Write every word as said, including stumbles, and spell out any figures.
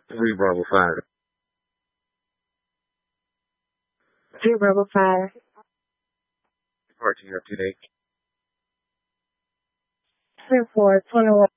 Three Bravo Five. Three Bravo Five. Departure up today. Three Four Twenty One.